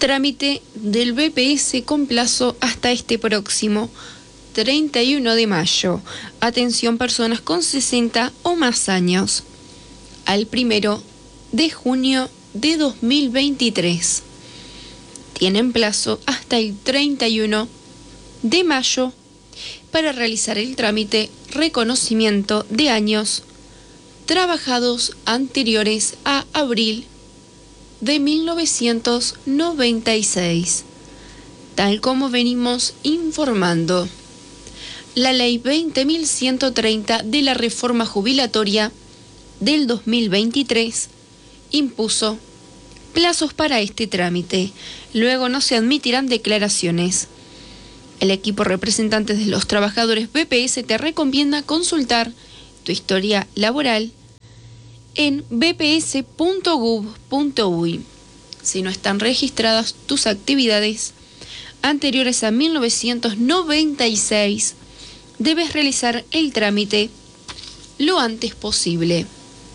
Trámite del BPS con plazo hasta este próximo 31 de mayo. Atención personas con 60 o más años. Al 1 de junio de 2023. Tienen plazo hasta el 31 de mayo para realizar el trámite reconocimiento de años trabajados anteriores a abril de 1996. Tal como venimos informando, la ley 20.130 de la reforma jubilatoria del 2023 impuso plazos para este trámite. Luego no se admitirán declaraciones. El equipo representante de los trabajadores BPS te recomienda consultar tu historia laboral en bps.gov.uy. Si no están registradas tus actividades anteriores a 1996, debes realizar el trámite lo antes posible.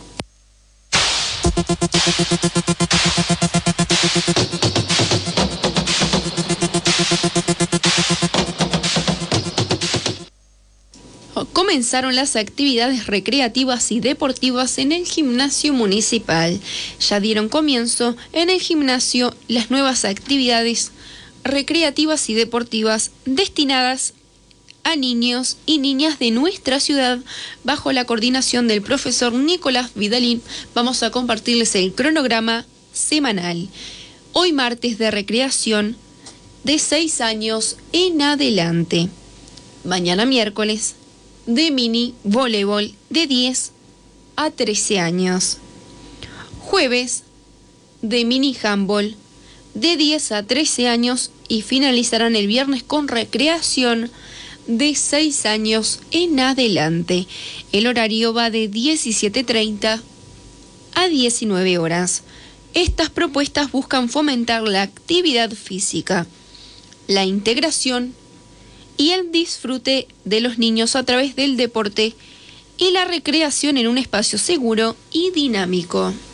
Comenzaron las actividades recreativas y deportivas en el gimnasio municipal. Ya dieron comienzo en el gimnasio las nuevas actividades recreativas y deportivas destinadas a niños y niñas de nuestra ciudad bajo la coordinación del profesor Nicolás Vidalín. Vamos a compartirles el cronograma semanal. Hoy martes de recreación de 6 años en adelante. Mañana miércoles de mini voleibol de 10 a 13 años. Jueves de mini handball de 10 a 13 años y finalizarán el viernes con recreación de 6 años en adelante. El horario va de 17:30 a 19 horas. Estas propuestas buscan fomentar la actividad física, la integración y el disfrute de los niños a través del deporte y la recreación en un espacio seguro y dinámico.